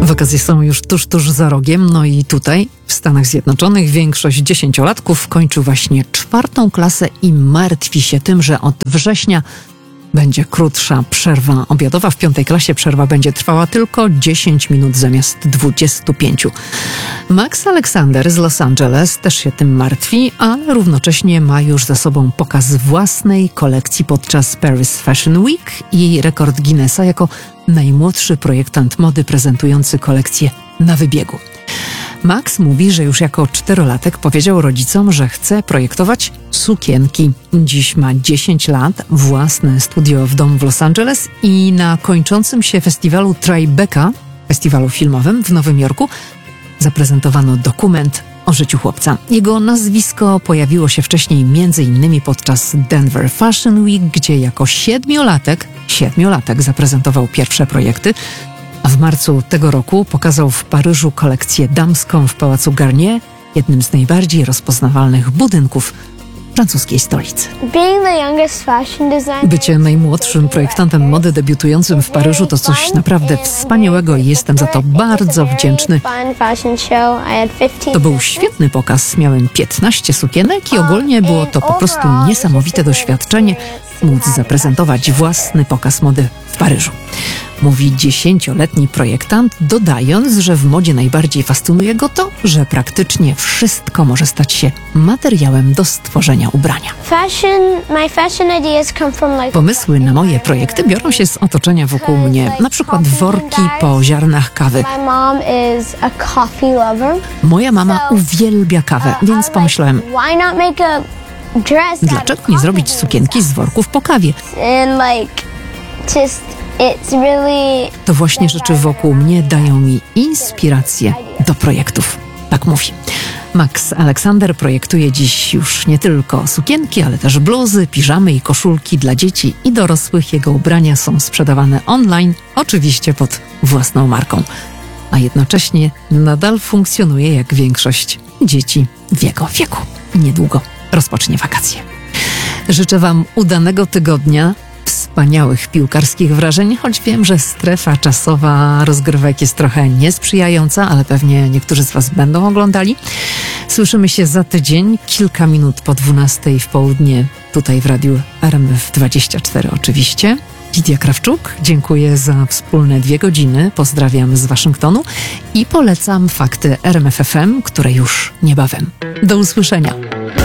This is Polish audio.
Wakacje są już tuż za rogiem, no i tutaj, w Stanach Zjednoczonych, większość dziesięciolatków kończy właśnie 4. klasę i martwi się tym, że od września będzie krótsza przerwa obiadowa. W 5. klasie przerwa będzie trwała tylko 10 minut zamiast 25. Max Alexander z Los Angeles też się tym martwi, ale równocześnie ma już za sobą pokaz własnej kolekcji podczas Paris Fashion Week i rekord Guinnessa jako najmłodszy projektant mody prezentujący kolekcję na wybiegu. Max mówi, że już jako 4-latek powiedział rodzicom, że chce projektować sukienki. Dziś ma 10 lat, własne studio w domu w Los Angeles i na kończącym się festiwalu Tribeca, festiwalu filmowym w Nowym Jorku, zaprezentowano dokument o życiu chłopca. Jego nazwisko pojawiło się wcześniej m.in. podczas Denver Fashion Week, gdzie jako 7-latek zaprezentował pierwsze projekty, a w marcu tego roku pokazał w Paryżu kolekcję damską w Pałacu Garnier, jednym z najbardziej rozpoznawalnych budynków francuskiej stolicy. Bycie najmłodszym projektantem mody debiutującym w Paryżu to coś naprawdę wspaniałego i jestem za to bardzo wdzięczny. To był świetny pokaz, miałem 15 sukienek i ogólnie było to po prostu niesamowite doświadczenie móc zaprezentować własny pokaz mody w Paryżu. Mówi 10-letni projektant, dodając, że w modzie najbardziej fascynuje go to, że praktycznie wszystko może stać się materiałem do stworzenia ubrania. Pomysły na moje projekty biorą się z otoczenia wokół mnie, na przykład worki po ziarnach kawy. Moja mama uwielbia kawę, więc pomyślałem, dlaczego nie zrobić sukienki z worków po kawie? To właśnie rzeczy wokół mnie dają mi inspirację do projektów. Tak mówi. Max Alexander projektuje dziś już nie tylko sukienki, ale też bluzy, piżamy i koszulki dla dzieci i dorosłych. Jego ubrania są sprzedawane online, oczywiście pod własną marką. A jednocześnie nadal funkcjonuje jak większość dzieci w jego wieku. Niedługo rozpocznie wakacje. Życzę Wam udanego tygodnia, wspaniałych piłkarskich wrażeń, choć wiem, że strefa czasowa rozgrywek jest trochę niesprzyjająca, ale pewnie niektórzy z Was będą oglądali. Słyszymy się za tydzień, kilka minut po 12 w południe, tutaj w radiu RMF24 oczywiście. Lidia Krawczuk, dziękuję za wspólne 2 godziny, pozdrawiam z Waszyngtonu i polecam fakty RMF FM, które już niebawem. Do usłyszenia.